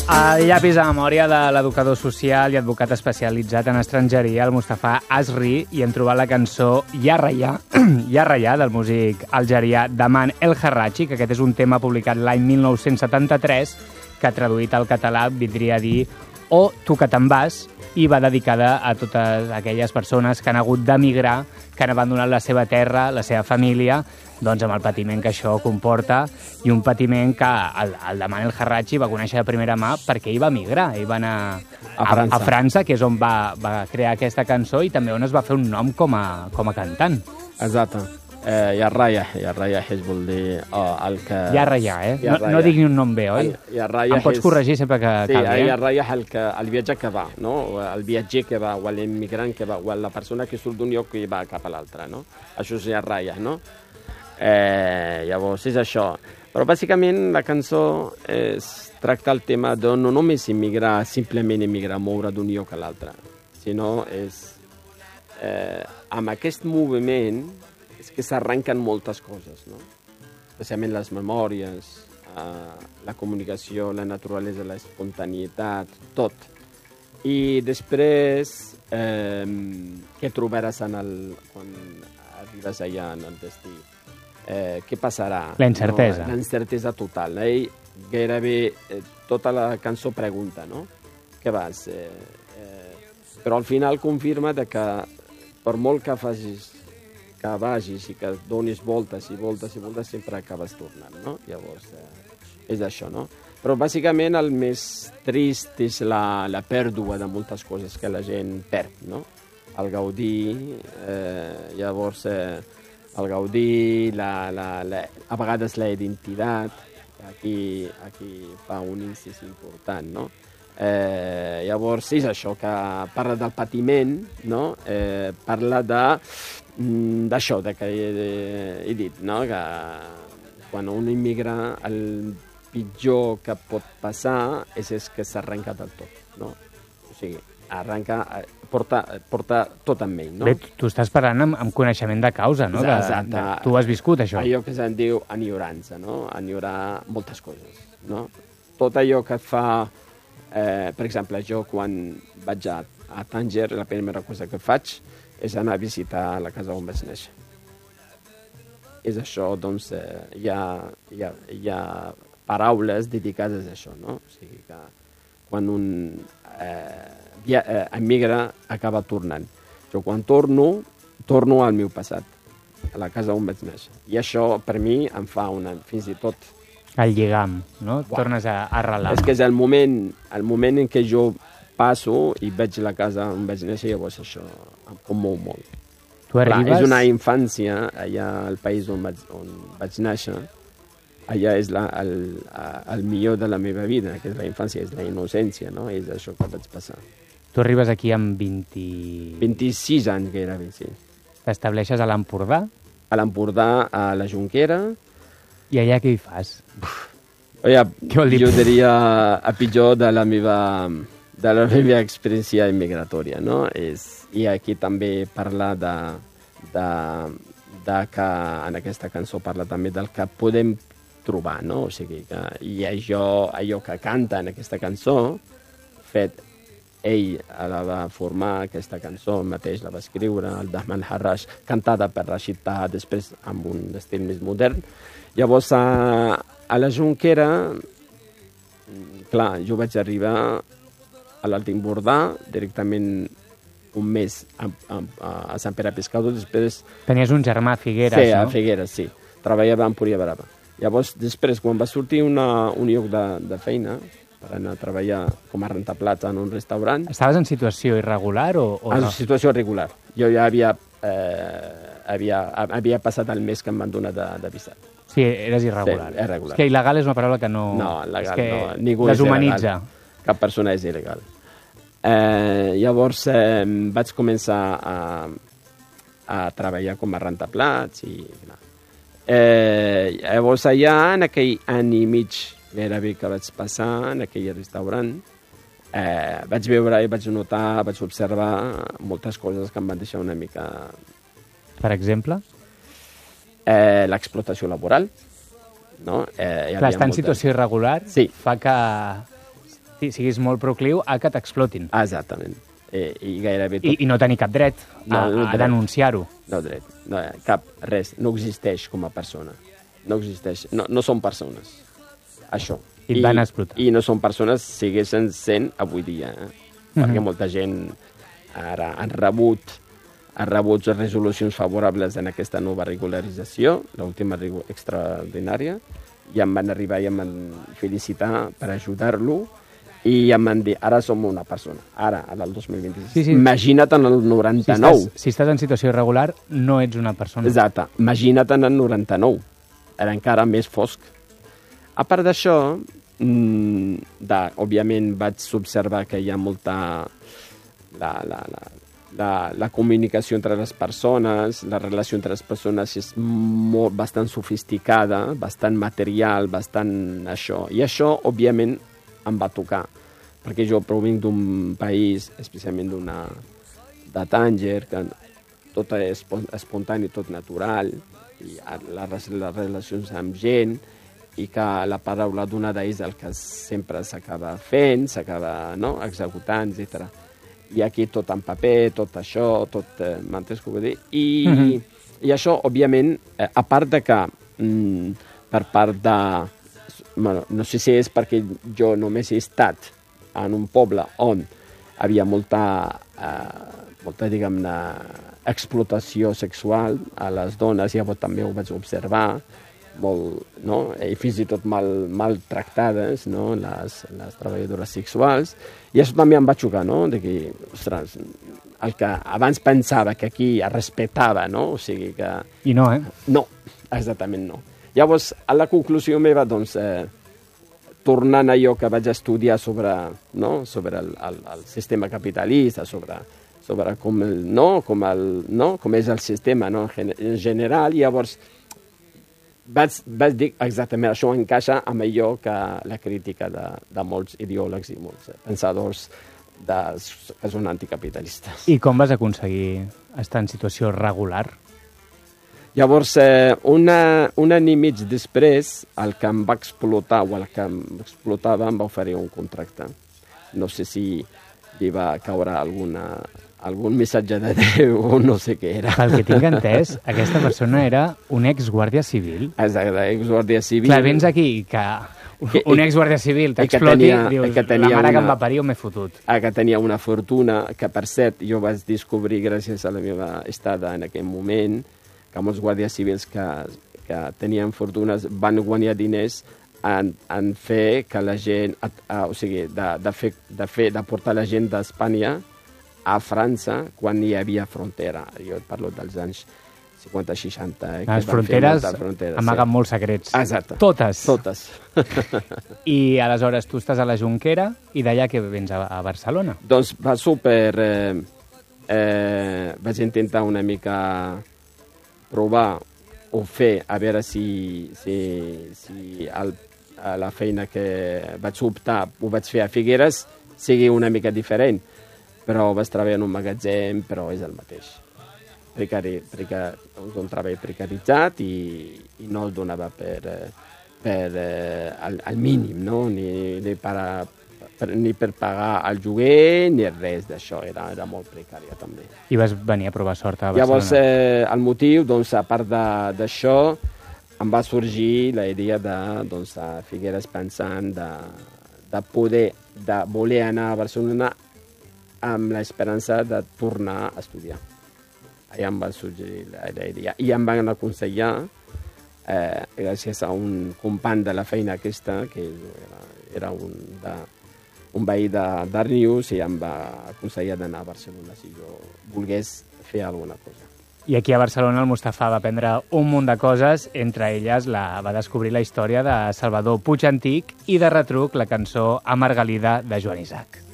El llapis de memòria de l'educador social i advocat especialitzat en estrangeria, el Mustafa Asri, i hem trobat la cançó Ya Raya, Ya Raya, del músic algerià Daman El Harrachi, que aquest és un tema publicat l'any 1973, que traduït al català vindria a dir O tu que te'n vas, i va dedicada a totes aquelles persones que han hagut d'emigrar, que han abandonat la seva terra, la seva família, doncs amb el patiment que això comporta, i un patiment que el Daman El Harrachi va conèixer de primera mà perquè ell va emigrar, ell va anar a França, que és on va crear aquesta cançó i també on es va fer un nom com a cantant. Exacte. Ya Raya vol dir el que... Ya Raya, no dic ni un nom bé, oi? Em pots corregir sempre que calgui, Ya Raya és el viatge que va, no? El viatger que va, o l'immigrant que va, o la persona que surt d'un lloc i va cap a l'altre, no? Això és Ya Raya, no? Llavors és això. Però bàsicament la cançó tracta el tema de no només immigrar, simplement immigrar, moure d'un lloc a l'altre, sinó és amb aquest moviment és que s'arrenquen moltes coses, no? Especialment les memòries, la comunicació, la naturalesa, la espontaneïtat, tot. I després, què trobaràs quan arribes allà en el destí? Què passarà? La incertesa. No? La incertesa total. Ell gairebé tota la cançó pregunta, no? Què vas? Però al final confirma que per molt que vagis i que donis voltes i voltes i voltes, sempre acabes tornant, no? Llavors, és això, no? Però bàsicament el més trist és la pèrdua de moltes coses que la gent perd, no? El gaudir, llavors el gaudir, a vegades la identitat, aquí fa un incís important, no? Llavors és això, que parla del patiment, no? Parla d'això que he dit, no? Que quan un immigra el pitjor que pot passar és que s'arrenca del tot, no? O sigui, porta tot amb ell, no? Bé, tu estàs parlant amb coneixement de causa, no? Exacte. Tu has viscut això. Allò que se'n diu enyorança, no? Enyorar moltes coses, no? Tot allò que et fa... per exemple, jo quan vaig a Tànger, la primera cosa que faig és anar a visitar la casa on vaig néixer. És això, doncs, hi ha paraules dedicades a això, no? O sigui que quan un emigra acaba tornant. Jo quan torno al meu passat, a la casa on vaig néixer. I això, per mi, em fa fins i tot... El lligam, no? Uau. Tornes a arrelar. És que és el moment en què jo passo i veig la casa on vaig néixer, llavors això em commou molt. Tu arribes... Clar, és una infància allà al país on vaig néixer. Allà és el millor de la meva vida, que és la infància, és la innocència, no? És això que vaig passar. Tu arribes aquí amb 26 anys gairebé, sí. T'estableixes a l'Empordà? A l'Empordà, a la Jonquera. I allà què hi fas? Jo diria a pitjor de la meva experiència immigratòria, no? I aquí també parla de que en aquesta cançó parla també del que podem trobar, no? O sigui, i allò que canta en aquesta cançó, ell la va formar, aquesta cançó mateix la va escriure, el Daman Harrachi, cantada per Rashid Taha, després amb un estil més modern. Llavors, a la Jonquera, clar, jo vaig arribar a l'Empordà directament un mes a Sant Pere Pescador, després... Tenies un germà a Figueres, no? Sí, a Figueres, sí. Treballava a Empúria Brava. Llavors, després, quan va sortir un lloc de feina, per anar a treballar com a rentaplats en un restaurant... Estaves en situació irregular o no? En situació regular. Jo ja havia passat el mes que em van donar de visat. Sí, eres irregular. Sí, irregular. És que il·legal és una paraula que no... No, legal no. Ningú deshumanitza. És il·legal. Cap persona és il·legal. Llavors vaig començar a treballar com a rentaplats i... llavors allà, en aquell any i mig gairebé que vaig passar en aquell restaurant, vaig veure i vaig notar, vaig observar moltes coses que em van deixar una mica... Per exemple? L'explotació laboral, no? Clar, estar en situació irregular sí. fa que siguis molt procliu a que t'explotin. Exactament. I gairebé tot. I no tenir cap dret a denunciar-ho. No dret, no, cap, res, no existeix com a persona. No existeix, no són persones, això. I et van explotar. I no són persones, segueixen sent avui dia, perquè molta gent ara han rebut resolucions favorables en aquesta nova regularització, l'última extraordinària, i em van arribar i em van felicitar per ajudar-lo, i em van dir, ara som una persona, ara, al 2026. Sí. Imagina't en el 99. Si estàs en situació irregular, no ets una persona. Exacte. Imagina't en el 99. Era encara més fosc. A part d'això, òbviament vaig observar que hi ha molta... La comunicació entre les persones, la relació entre les persones és bastant sofisticada, bastant material, bastant això. I això, òbviament, em va tocar, perquè jo provinc d'un país, especialment de Tànger, que tot és espontani, tot natural, i les relacions amb gent, i que la paraula donada és el que sempre s'acaba fent, s'acaba executant, etc. I aquí tot en paper, tot això, tot... m'entens què vull dir? I això, òbviament, a part de que per part de... Bueno, no sé si és perquè jo només he estat en un poble on havia molta diguem-ne, explotació sexual a les dones, llavors també ho vaig observar, molt, no? I fins i tot maltractades, no? les treballadores sexuals, i això també em va xocar, no? De que, ostres, el que abans pensava que aquí es respectava, no? O sigui que... I no, No, exactament no. Llavors, a la conclusió meva, doncs, tornant a allò que vaig estudiar sobre el sistema capitalista, sobre com és el sistema, no? En general, llavors vaig dir exactament això encaixa amb allò que la crítica de molts ideòlegs i molts pensadors que són anticapitalistes. I com vas aconseguir estar en situació regular? Llavors, un any i mig després, el que em va explotar o el que em explotava em va oferir un contracte. No sé si li va caure algun missatge de Déu o no sé què era. Pel que tinc entès, aquesta persona era un exguàrdia civil. Exacte, exguàrdia civil. Clar, vens aquí que un exguàrdia civil t'exploti, dius, la mare que em va parir o m'he fotut. Que tenia una fortuna, que per cert jo vaig descobrir gràcies a la meva estada en aquell moment, que molts guàrdies civils que tenien fortunes van guanyar diners en fer que la gent, o sigui, de portar la gent d'Espanya a França quan hi havia frontera. Jo parlo dels anys 50-60. Les fronteres amaguen molts secrets. Exacte. Totes. I aleshores tu estàs a la Jonquera i d'allà que vens a Barcelona? Doncs va super... vaig intentar una mica provar o fer, a veure si la feina que vaig optar ho vaig fer a Figueres sigui una mica diferent. Però vaig treballar en un magatzem, però és el mateix. Un treball precaritzat i no es donava al mínim, no? Ni per pagar el lloguer ni res d'això, era molt precària també. I vas venir a provar sort a Barcelona? Llavors, el motiu, doncs, a part d'això, em va sorgir la idea a Figueres pensant de voler anar a Barcelona amb l'esperança de tornar a estudiar. Allà em va sorgir la idea. I em van aconsellar, gràcies a un company de la feina aquesta, que era un veí de Darnius, i em va aconsellar d'anar a Barcelona si jo volgués fer alguna cosa. I aquí a Barcelona el Mustafà va aprendre un munt de coses, entre elles va descobrir la història de Salvador Puig Antic i de retruc la cançó A Margalida de Joan Isaac.